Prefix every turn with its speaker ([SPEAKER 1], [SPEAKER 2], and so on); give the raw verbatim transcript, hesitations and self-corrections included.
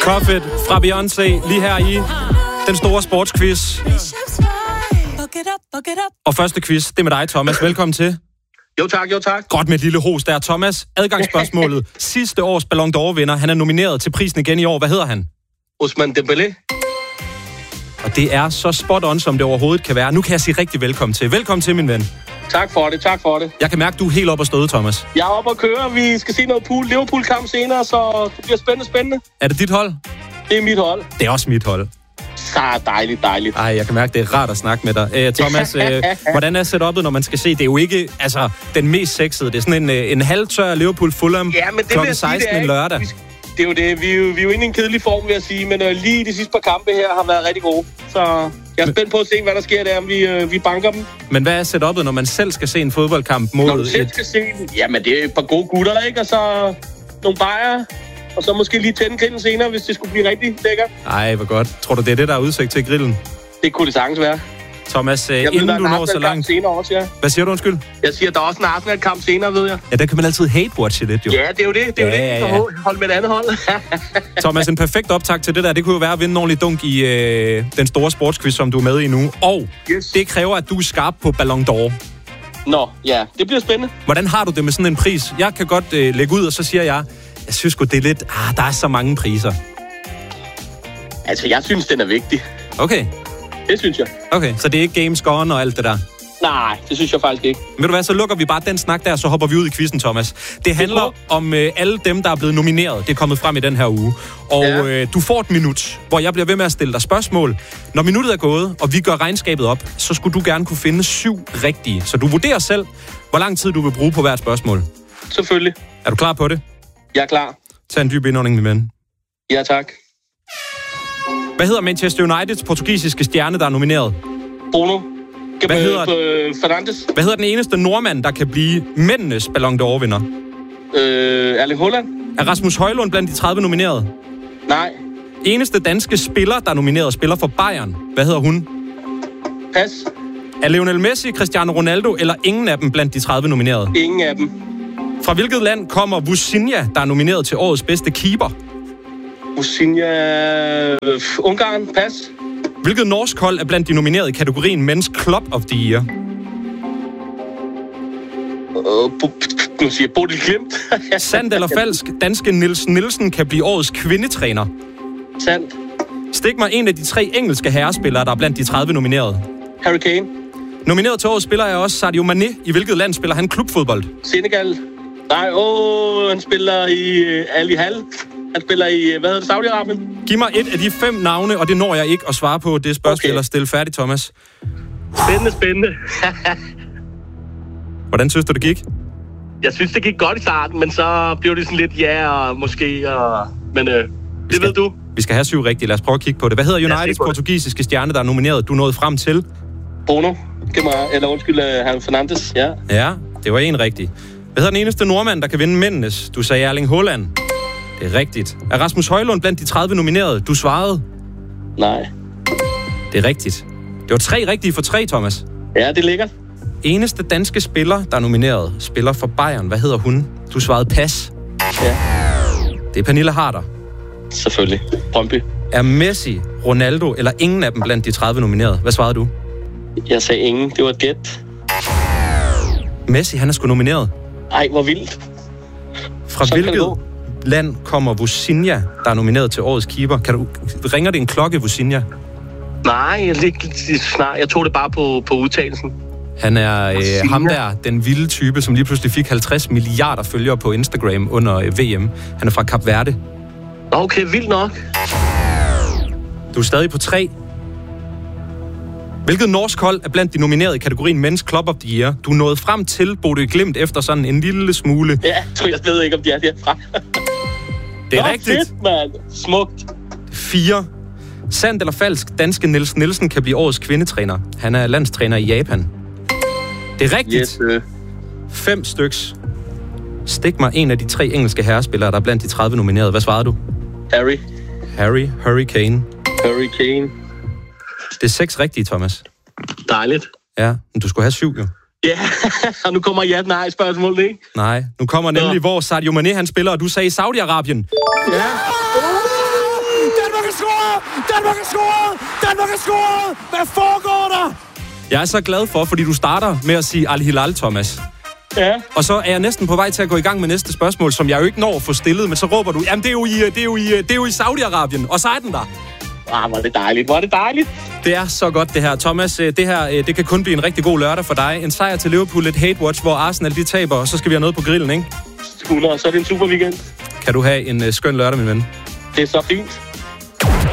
[SPEAKER 1] Prophet fra Beyoncé, lige her i den store sportsquiz. Og første quiz, det er med dig, Thomas. Velkommen til.
[SPEAKER 2] Jo tak, jo tak.
[SPEAKER 1] Godt med et lille hos der, Thomas. Adgangsspørgsmålet. Sidste års Ballon d'Or-vinder. Han er nomineret til prisen igen i år. Hvad hedder han?
[SPEAKER 2] Ousmane Dembélé.
[SPEAKER 1] Og det er så spot on, som det overhovedet kan være. Nu kan jeg sige rigtig velkommen til. Velkommen til, min ven.
[SPEAKER 2] Tak for det, tak for det.
[SPEAKER 1] Jeg kan mærke, du er helt oppe at støde, Thomas.
[SPEAKER 2] Jeg er oppe at køre. Vi skal se noget pool. Liverpool-kamp senere, så det bliver spændende, spændende.
[SPEAKER 1] Er det dit hold?
[SPEAKER 2] Det er mit hold.
[SPEAKER 1] Det er også mit hold.
[SPEAKER 2] Så dejligt, dejligt.
[SPEAKER 1] Ej, jeg kan mærke, det er rart at snakke med dig. Æ, Thomas, øh, hvordan er setupet, når man skal se? Det er jo ikke altså, den mest sexede. Det er sådan en, en halvtør Liverpool Fulham
[SPEAKER 2] ja, men det
[SPEAKER 1] klokken seksten en lørdag.
[SPEAKER 2] Det er jo det. Vi er jo, vi er jo inde i en kedelig form, vil jeg sige. Men øh, lige de sidste par kampe her har været rigtig gode. Så jeg er spændt på at se, hvad der sker der, om vi, øh, vi banker dem.
[SPEAKER 1] Men hvad er setupet, når man selv skal se en fodboldkamp mod...
[SPEAKER 2] Når du selv skal se den? Jamen, det er et par gode gutter, ikke? Og så nogle bajere. Og så måske lige tænde grillen senere, hvis det skulle blive rigtig lækkert.
[SPEAKER 1] Ej, hvor godt. Tror du, det er det, der er udsigt til grillen?
[SPEAKER 2] Det kunne det sagtens være.
[SPEAKER 1] Thomas, jeg inden ved, du når så langt...
[SPEAKER 2] Senere også, ja.
[SPEAKER 1] Hvad siger du, undskyld?
[SPEAKER 2] Jeg siger, der er også en Arsenal-kamp senere, ved jeg.
[SPEAKER 1] Ja, der kan man altid hate-watche lidt, jo.
[SPEAKER 2] Ja, det er jo det. Det er ja, jo det. Ja, ja. Hold med et andet hold.
[SPEAKER 1] Thomas, en perfekt optakt til det der. Det kunne jo være at vinde en ordentlig dunk i øh, den store sportsquiz, som du er med i nu. Og
[SPEAKER 2] yes.
[SPEAKER 1] Det kræver, at du er skarp på Ballon d'Or.
[SPEAKER 2] Nå, ja. Det bliver spændende.
[SPEAKER 1] Hvordan har du det med sådan en pris? Jeg kan godt øh, lægge ud, og så siger jeg... Jeg synes sgu, det er lidt... Ah, der er så mange priser.
[SPEAKER 2] Altså, jeg synes, den er vigtig.
[SPEAKER 1] Okay.
[SPEAKER 2] Det synes jeg.
[SPEAKER 1] Okay, så det er ikke Games Gone og alt det der?
[SPEAKER 2] Nej, det synes jeg faktisk ikke.
[SPEAKER 1] Ved du hvad, så lukker vi bare den snak der, så hopper vi ud i quizzen, Thomas. Det handler det om øh, alle dem, der er blevet nomineret. Det er kommet frem i den her uge. Og ja. øh, du får et minut, hvor jeg bliver ved med at stille dig spørgsmål. Når minuttet er gået, og vi gør regnskabet op, så skulle du gerne kunne finde syv rigtige. Så du vurderer selv, hvor lang tid du vil bruge på hvert spørgsmål.
[SPEAKER 2] Selvfølgelig.
[SPEAKER 1] Er du klar på det?
[SPEAKER 2] Jeg er klar.
[SPEAKER 1] Tag en dyb indånding, min ven.
[SPEAKER 2] Ja, tak.
[SPEAKER 1] Hvad hedder Manchester Uniteds portugisiske stjerne, der er nomineret?
[SPEAKER 2] Bruno.
[SPEAKER 1] Hvad hedder,
[SPEAKER 2] øh, Fernandes.
[SPEAKER 1] Hvad hedder den eneste nordmand, der kan blive mændenes Ballon d'Or-vinder?
[SPEAKER 2] Øh, Erling Haaland.
[SPEAKER 1] Er Rasmus Højlund blandt de tredive nominerede?
[SPEAKER 2] Nej.
[SPEAKER 1] Eneste danske spiller, der er nomineret, spiller for Bayern. Hvad hedder hun?
[SPEAKER 2] Pas.
[SPEAKER 1] Er Lionel Messi, Cristiano Ronaldo eller ingen af dem blandt de tredive nominerede?
[SPEAKER 2] Ingen af dem.
[SPEAKER 1] Fra hvilket land kommer Vusinja, der er nomineret til årets bedste keeper?
[SPEAKER 2] Vusinja... Ungarn. Pas.
[SPEAKER 1] Hvilket norsk hold er blandt de nominerede i kategorien Men's Club of the Year?
[SPEAKER 2] Nu siger jeg Bodil Glimt.
[SPEAKER 1] Sandt eller falsk? Danske Niels Nielsen kan blive årets kvindetræner.
[SPEAKER 2] Sandt.
[SPEAKER 1] Stik mig en af de tre engelske herrespillere, der er blandt de tredive nominerede.
[SPEAKER 2] Harry Kane.
[SPEAKER 1] Nomineret til årets spiller er også Sadio Mané. I hvilket land spiller han klubfodbold?
[SPEAKER 2] Senegal. Nej, åh, han spiller i uh, Al Hilal. Han spiller i, hvad hedder det, Saudi-Arabien?
[SPEAKER 1] Giv mig et af de fem navne, og det når jeg ikke at svare på det spørgsmål, okay. Eller stille færdigt, Thomas.
[SPEAKER 2] Spændende, spændende.
[SPEAKER 1] Hvordan synes du, det gik?
[SPEAKER 2] Jeg synes, det gik godt i starten, men så blev det sådan lidt ja, og måske, og... men øh, det
[SPEAKER 1] skal,
[SPEAKER 2] ved du.
[SPEAKER 1] Vi skal have syv rigtige. Lad os prøve at kigge på det. Hvad hedder Uniteds portugisiske stjerne, der er nomineret? Du nåede frem til?
[SPEAKER 2] Bruno. Giv mig, eller undskyld, uh, Fernandes, ja.
[SPEAKER 1] Ja, det var en rigtig. Hvad hedder den eneste nordmand, der kan vinde mændenes? Du sagde Erling Haaland. Det er rigtigt. Er Rasmus Højlund blandt de tredive nominerede? Du svarede?
[SPEAKER 2] Nej.
[SPEAKER 1] Det er rigtigt. Det var tre rigtige for tre, Thomas.
[SPEAKER 2] Ja, det er lækkert.
[SPEAKER 1] Eneste danske spiller, der er nomineret, spiller for Bayern. Hvad hedder hun? Du svarede pas.
[SPEAKER 2] Ja.
[SPEAKER 1] Det er Pernille Harder.
[SPEAKER 2] Selvfølgelig. Brøndby.
[SPEAKER 1] Er Messi, Ronaldo eller ingen af dem blandt de tredive nominerede? Hvad svarede du?
[SPEAKER 2] Jeg sagde ingen. Det var et gæt.
[SPEAKER 1] Messi, han er sgu nomineret.
[SPEAKER 2] Ej, hvor vildt.
[SPEAKER 1] Fra så hvilket land kommer Vusinja, der er nomineret til årets keeper? Kan du, ringer det en klokke, Vusinja?
[SPEAKER 2] Nej, jeg, lidt, snart. Jeg tog det bare på, på udtalelsen.
[SPEAKER 1] Han er øh, ham der, den vilde type, som lige pludselig fik halvtreds milliarder følgere på Instagram under øh, V M. Han er fra Kap Verde.
[SPEAKER 2] Okay, vildt nok.
[SPEAKER 1] Du er stadig på tre. Hvilket norsk hold er blandt de nominerede i kategorien Men's Club of the Year? Du nåede frem til Bodil Glimt efter sådan en lille smule.
[SPEAKER 2] Ja, tror jeg ved ikke, om de er derfra.
[SPEAKER 1] Det er
[SPEAKER 2] Nå,
[SPEAKER 1] rigtigt.
[SPEAKER 2] Fedt, mand. Smukt.
[SPEAKER 1] Fire. Sandt eller falsk? Danske Niels Nielsen kan blive årets kvindetræner. Han er landstræner i Japan. Det er rigtigt.
[SPEAKER 2] Yes, øh.
[SPEAKER 1] Fem styks. Stik mig en af de tre engelske herrespillere, der er blandt de tredive nominerede. Hvad svarede du?
[SPEAKER 2] Harry.
[SPEAKER 1] Harry. Hurricane.
[SPEAKER 2] Hurricane.
[SPEAKER 1] Det er seks rigtige, Thomas.
[SPEAKER 2] Dejligt.
[SPEAKER 1] Ja, men du skulle have syv, jo.
[SPEAKER 2] Ja, og nu kommer ja, nej spørgsmålet, ikke?
[SPEAKER 1] Nej, nu kommer nemlig, ja. Hvor Sadio Mané han spiller, og du sagde Saudi-Arabien.
[SPEAKER 2] Ja.
[SPEAKER 1] Danmark har scoret! Danmark har scoret! Hvad foregår der? Jeg er så glad for, fordi du starter med at sige Al Hilal, Thomas.
[SPEAKER 2] Ja.
[SPEAKER 1] Og så er jeg næsten på vej til at gå i gang med næste spørgsmål, som jeg jo ikke når at få stillet, men så råber du, jamen det er jo i, det er jo i, det er jo i Saudi-Arabien, og så er den der.
[SPEAKER 2] Ah, hvor er det dejligt, hvor er det dejligt.
[SPEAKER 1] Det er så godt, det her. Thomas, det her det kan kun blive en rigtig god lørdag for dig. En sejr til Liverpool, et hate-watch, hvor Arsenal de taber, og så skal vi have noget på grillen, ikke?
[SPEAKER 2] hundrede, så er det en super weekend.
[SPEAKER 1] Kan du have en uh, skøn lørdag, min ven.
[SPEAKER 2] Det er så fint.